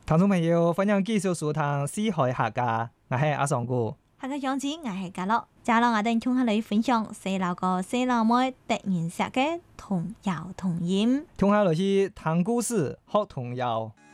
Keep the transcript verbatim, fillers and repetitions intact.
聽眾朋友，歡迎繼續收聽《四海客家》，我係阿尚哥。 下個樣子我係嘉樂，接落我哋同下你分享細路哥細路妹突然寫嘅童謠童音， 聽下落去聽故事學童謠。